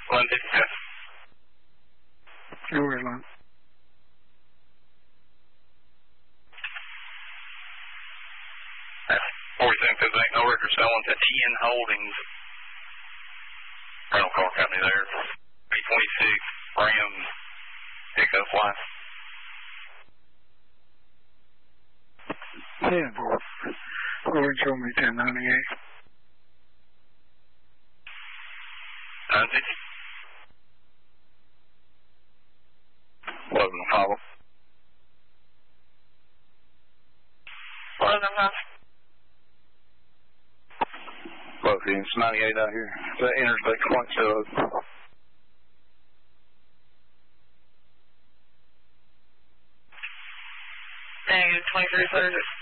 155. Go ahead, Lon. That's 4758, no record selling to TN Holdings. Rental car company there. 326 Ram pickup line. 10-4. Go ahead and show me 1098. 950. 11 Apollo. 11 Both ends, 98 out here. That interstate point still open. Negative 2330.